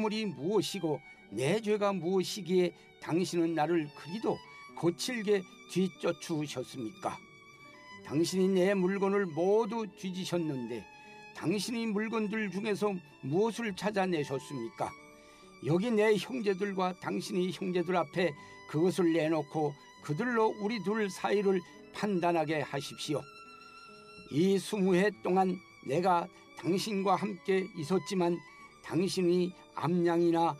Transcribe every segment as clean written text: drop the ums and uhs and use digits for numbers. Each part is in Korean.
허물이 무엇이고 내 죄가 무엇이기에 당신은 나를 그리도 거칠게 뒤쫓으셨습니까? 당신이 내 물건을 모두 뒤지셨는데 당신이 물건들 중에서 무엇을 찾아내셨습니까? 여기 내 형제들과 당신이 형제들 앞에 그것을 내놓고 그들로 우리 둘 사이를 판단하게 하십시오. 이 20해 동안 내가 당신과 함께 있었지만 당신이 암양이나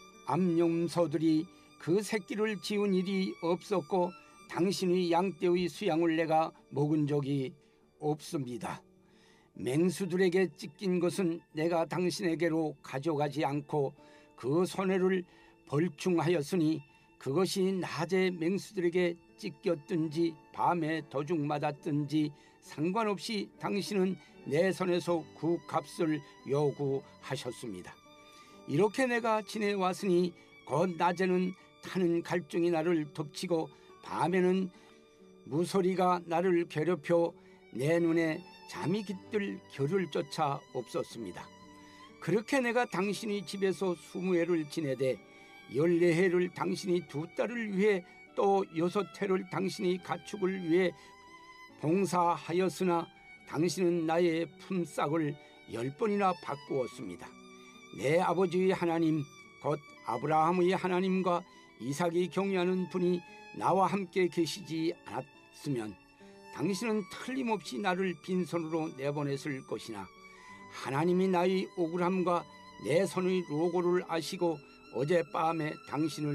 암염소들이 그 새끼를 지운 일이 없었고 당신의 양떼의 수양을 내가 먹은 적이 없습니다. 맹수들에게 찢긴 것은 내가 당신에게로 가져가지 않고 그 손해를 벌충하였으니 그것이 낮에 맹수들에게 찢겼든지 밤에 도둑맞았든지 상관없이 당신은 내 손에서 그 값을 요구하셨습니다. 이렇게 내가 지내왔으니 곧 낮에는 타는 갈증이 나를 덮치고 밤에는 무소리가 나를 괴롭혀 내 눈에 잠이 깃들 겨를 쫓아 없었습니다. 그렇게 내가 당신이 집에서 20해를 지내되 14해를 당신이 2딸을 위해 또 6해를 당신이 가축을 위해 봉사하였으나 당신은 나의 품삯을 10번이나 바꾸었습니다. 내 아버지의 하나님 곧 아브라함의 하나님과 이삭이 경외하는 분이 나와 함께 계시지 않았으면 당신은 틀림없이 나를 빈손으로 내보냈을 것이나 하나님이 나의 억울함과 내 손의 노고를 아시고 어젯밤에 당신을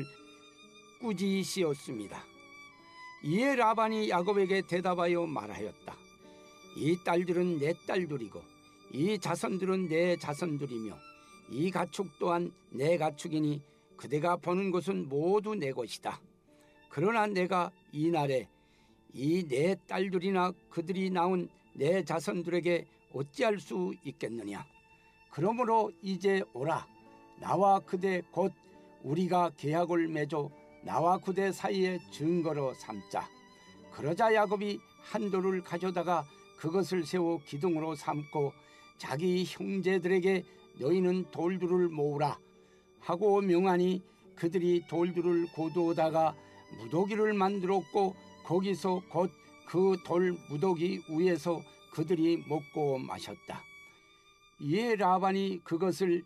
꾸짖으셨습니다. 이에 라반이 야곱에게 대답하여 말하였다. 이 딸들은 내 딸들이고 이 자손들은 내 자손들이며 이 가축 또한 내 가축이니 그대가 보는 것은 모두 내 것이다. 그러나 내가 이날에 이 내 딸들이나 그들이 낳은 내 자손들에게 어찌할 수 있겠느냐. 그러므로 이제 오라. 나와 그대 곧 우리가 계약을 맺어 나와 그대 사이에 증거로 삼자. 그러자 야곱이 한 돌을 가져다가 그것을 세워 기둥으로 삼고 자기 형제들에게 너희는 돌들을 모으라 하고 명하니 그들이 돌들을 고두어다가 무더기를 만들었고 거기서 곧 그 돌 무더기 위에서 그들이 먹고 마셨다. 이에 라반이 그것을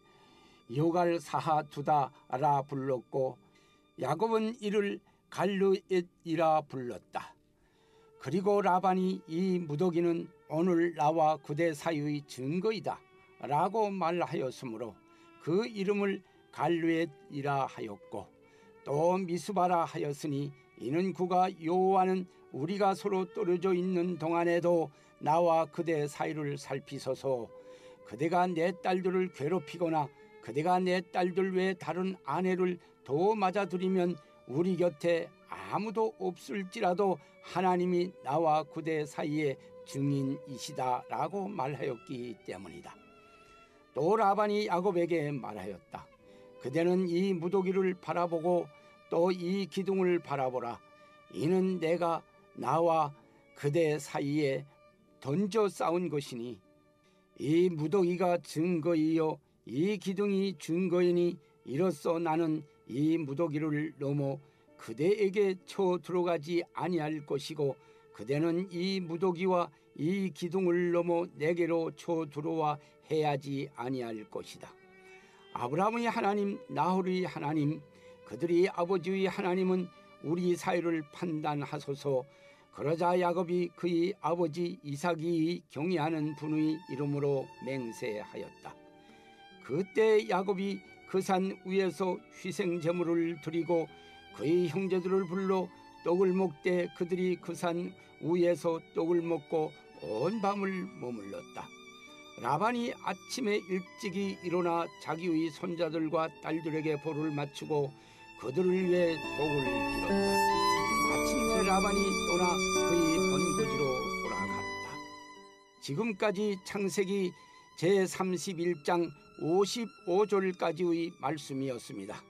요갈사하두다라 불렀고 야곱은 이를 갈르엣이라 불렀다. 그리고 라반이 이 무더기는 오늘 나와 그대 사이의 증거이다 라고 말하였으므로 그 이름을 갈르엣이라 하였고 또 미스바라 하였으니 이는 그가 여호와는 우리가 서로 떨어져 있는 동안에도 나와 그대 사이를 살피소서. 그대가 내 딸들을 괴롭히거나 그대가 내 딸들 외에 다른 아내를 더 맞아들이면 우리 곁에 아무도 없을지라도 하나님이 나와 그대 사이의 증인이시다 라고 말하였기 때문이다. 또 라반이 야곱에게 말하였다. 그대는 이 무더기를 바라보고 또 이 기둥을 바라보라. 이는 내가 나와 그대 사이에 던져 쌓은 것이니 이 무더기가 증거이요 이 기둥이 증거이니 이로써 나는 이 무더기를 넘어 그대에게 쳐 들어가지 아니할 것이고 그대는 이 무더기와 이 기둥을 넘어 내게로 쳐 들어와 해야지 아니할 것이다. 아브라함의 하나님 나홀의 하나님 그들이 아버지의 하나님은 우리 사이를 판단하소서. 그러자 야곱이 그의 아버지 이삭이 경외하는 분의 이름으로 맹세하였다. 그때 야곱이 그 산 위에서 희생제물을 드리고 그의 형제들을 불러 떡을 먹되 그들이 그 산 위에서 떡을 먹고 온 밤을 머물렀다. 라반이 아침에 일찍이 일어나 자기의 손자들과 딸들에게 볼을 맞추고 그들을 위해 복을 빌었다. 마침내 라반이 떠나 그의 본거지로 돌아갔다. 지금까지 창세기 제31장 55절까지의 말씀이었습니다.